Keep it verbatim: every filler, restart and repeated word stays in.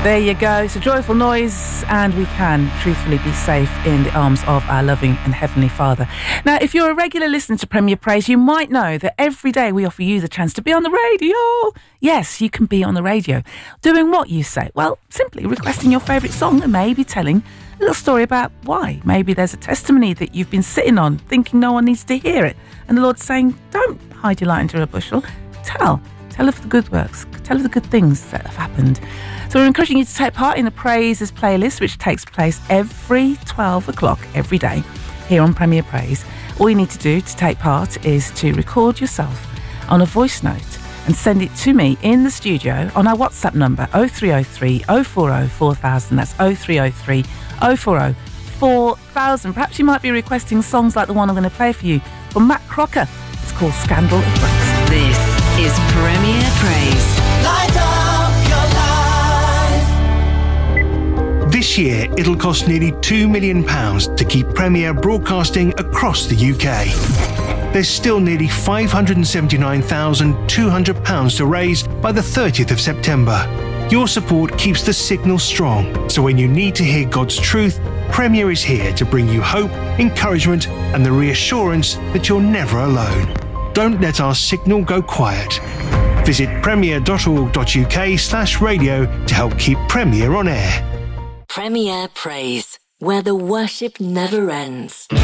There you go. It's a joyful noise, and we can truthfully be safe in the arms of our loving and heavenly Father. Now, if you're a regular listener to Premier Praise, you might know that every day we offer you the chance to be on the radio. Yes, you can be on the radio. Doing what, you say? Well, simply requesting your favourite song and maybe telling a little story about why. Maybe there's a testimony that you've been sitting on, thinking no one needs to hear it. And the Lord's saying, don't hide your light under a bushel. Tell. Tell of the good works. Tell of the good things that have happened. So we're encouraging you to take part in the Praises playlist, which takes place every twelve o'clock every day here on Premier Praise. All you need to do to take part is to record yourself on a voice note and send it to me in the studio on our WhatsApp number oh three oh three, oh four oh, four thousand. That's oh three oh three, oh four oh, four thousand. Perhaps you might be requesting songs like the one I'm going to play for you from Matt Crocker. It's called Scandal of Brexit. This is Premier Praise. Light up your life. This year, it'll cost nearly two million pounds to keep Premier broadcasting across the U K. There's still nearly five hundred seventy-nine thousand two hundred pounds to raise by the thirtieth of September. Your support keeps the signal strong, so when you need to hear God's truth, Premier is here to bring you hope, encouragement, and the reassurance that you're never alone. Don't let our signal go quiet. Visit premier.org.uk slash radio to help keep Premier on air. Premier Praise, where the worship never ends.